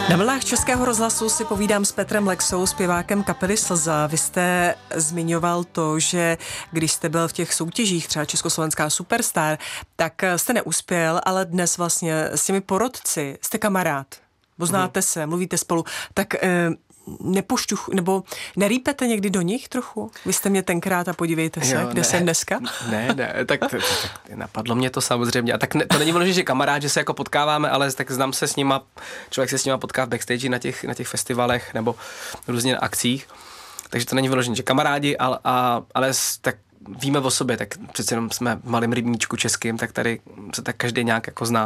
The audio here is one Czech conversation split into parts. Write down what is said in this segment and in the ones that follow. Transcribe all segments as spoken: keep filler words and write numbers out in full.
Na vlnách Českého rozhlasu si povídám s Petrem Lexou, zpěvákem kapely Slza. Vy jste zmiňoval to, že když jste byl v těch soutěžích, třeba Československá Superstar, tak jste neuspěl, ale dnes vlastně s těmi porodci jste kamarád. Poznáte hmm. se, mluvíte spolu. Tak eh, nepoštuch, nebo nerýpete někdy do nich trochu? Vy jste mě tenkrát a podívejte se, jo, kde ne, jsem dneska. Ne, ne, tak, tak, tak napadlo mě to samozřejmě. A tak ne, to není ono, že kamarád, že se jako potkáváme, ale tak znám se s nima, člověk se s nima potká v backstage na těch, na těch festivalech nebo různě na akcích. Takže to není vyloženě, že kamarádi, ale, a, ale tak víme o sobě, tak přece jenom jsme v malém rybníčku českým, tak tady se tak každý nějak jako zná.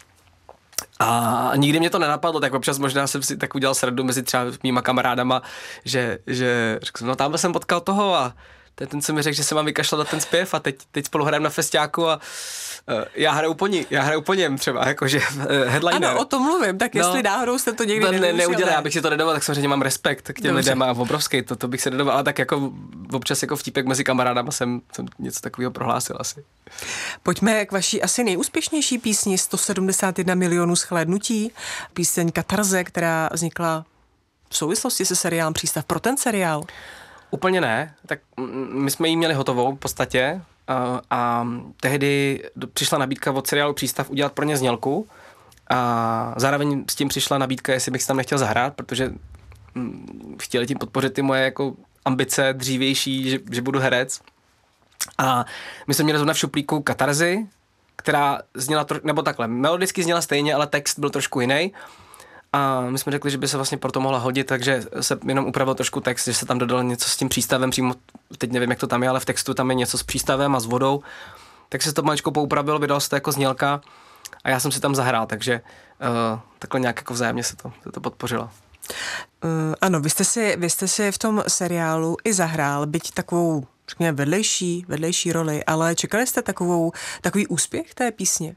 A nikdy mě to nenapadlo, tak občas možná jsem si tak udělal srandu mezi třeba mýma kamarádama, že, že řekl jsem, no tamhle jsem potkal toho a ten, ten co mi řekl, že se mám vykašlat na ten zpěv a teď, teď spolu hrajeme na festiáku a uh, já hraju po ní, já hraju po něm třeba, jakože uh, headliner. Ano, o tom mluvím, tak jestli no, náhodou jste to někdy ne, neudělal, já bych si to nedoval, tak samozřejmě mám respekt k těm Dobře. lidem a obrovský, to, to bych se nedoval, ale tak jako občas jako vtípek mezi kamarádama jsem, jsem něco takového prohlásil asi. Pojďme k vaší asi nejúspěšnější písni, sto sedmdesát jedna milionů shlédnutí, píseň Katarze, která vznikla v souvislosti se seriálem Přístav. Pro ten seriál? Úplně ne, tak my jsme ji měli hotovou v podstatě a, a tehdy přišla nabídka od seriálu Přístav udělat pro ně znělku a zároveň s tím přišla nabídka, jestli bych si tam nechtěl zahrát, protože hm, chtěli tím podpořit ty moje jako ambice dřívější, že, že budu herec. A my jsme měli zrovna v šuplíku Katarzy, která zněla, tro, nebo takhle, melodicky zněla stejně, ale text byl trošku jiný. A my jsme řekli, že by se vlastně proto mohla hodit, takže se jenom upravil trošku text, že se tam dodal něco s tím přístavem přímo, teď nevím, jak to tam je, ale v textu tam je něco s přístavem a s vodou. Tak se to maličko poupravilo, vydal se to jako znělka a já jsem si tam zahrál, takže uh, takhle nějak jako vzájemně se to, se to podpořilo. Uh, ano, vy jste, si, vy jste si v tom seriálu i zahrál, byť takovou, řekněme, vedlejší, vedlejší roli, ale čekali jste takovou, takový úspěch té písně?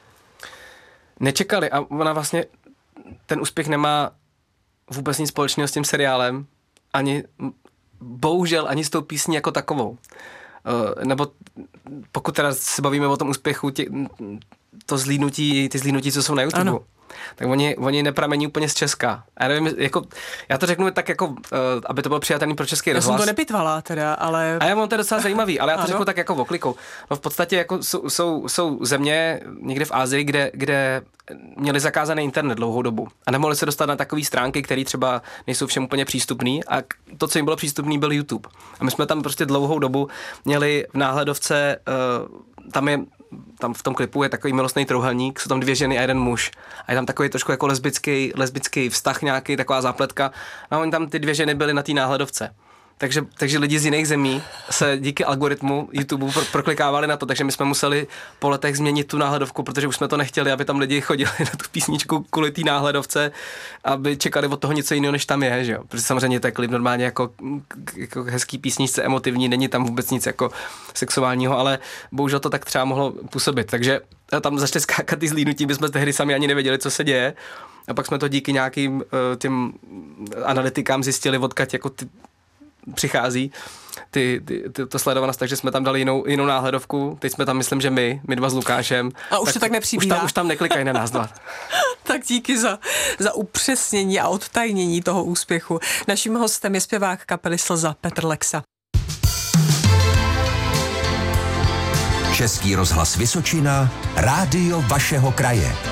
Nečekali a ona vlastně ten úspěch nemá vůbec nic společného s tím seriálem, ani, bohužel, ani s tou písní jako takovou. Uh, nebo pokud teda se bavíme o tom úspěchu, tě, to zlínutí, ty zlínutí, co jsou na YouTube, ano. tak oni, oni nepramení úplně z Česka. A já nevím, jako, já to řeknu tak jako, uh, aby to bylo přijatelný pro český rozhlas. Já jsem to nepitvala teda, ale... A já mám to docela zajímavý, ale já to řeknu tak jako oklikou. No v podstatě jako jsou, jsou, jsou země někde v Asii, kde, kde měli zakázaný internet dlouhou dobu a nemohli se dostat na takové stránky, které třeba nejsou všem úplně přístupný a to, co jim bylo přístupný, byl YouTube. A my jsme tam prostě dlouhou dobu měli v náhledovce, uh, tam je tam v tom klipu je takový milostný trouhelník, jsou tam dvě ženy a jeden muž. A je tam takový trošku jako lesbický, lesbický vztah nějaký, taková zápletka. A oni tam ty dvě ženy byly na té náhledovce. Takže, takže lidi z jiných zemí se díky algoritmu YouTube pro, proklikávali na to, takže my jsme museli po letech změnit tu náhledovku, protože už jsme to nechtěli, aby tam lidi chodili na tu písničku kvůli té náhledovce, aby čekali od toho něco jiného, než tam je, že jo. Protože samozřejmě to je klip normálně jako, jako hezký písničce, emotivní, není tam vůbec nic jako sexuálního, ale bohužel to tak třeba mohlo působit. Takže tam začali skákat ty zlínutí, my jsme tehdy sami ani nevěděli, co se děje. A pak jsme to díky nějakým uh, těm analytikám zjistili, odkud jako ty přichází ty, ty, ty, to sledovanost, takže jsme tam dali jinou, jinou náhledovku. Teď jsme tam, myslím, že my, my dva s Lukášem. A už tak, to tak nepřibývá. Už tam, už tam neklikají na nás dva. Tak díky za, za upřesnění a odtajnění toho úspěchu. Naším hostem je zpěvák kapely Slza Petr Lexa. Český rozhlas Vysočina, rádio vašeho kraje.